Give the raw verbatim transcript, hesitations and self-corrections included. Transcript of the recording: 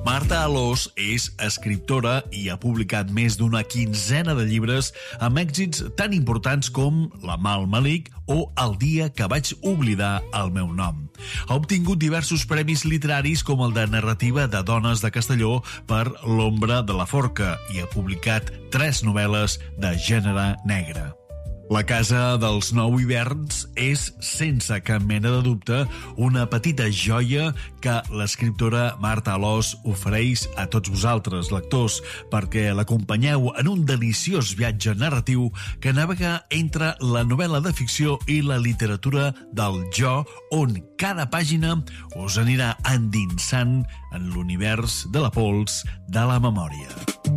Marta Alòs és escriptora i ha publicat més d'una quinzena de llibres amb èxits tan importants com La Mal Malic o El dia que vaig oblidar el meu nom. Ha obtingut diversos premis literaris com el de narrativa de dones de Castelló per L'ombra de la forca i ha publicat tres novel·les de gènere negre. La Casa dels Nou Hiverns és, sense cap mena de dubte, una petita joia que l'escriptora Marta Alòs ofereix a tots vosaltres, lectors, perquè l'acompanyeu en un deliciós viatge narratiu que navega entre la novel·la de ficció i la literatura del jo, on cada pàgina us anirà endinsant en l'univers de la pols de la memòria.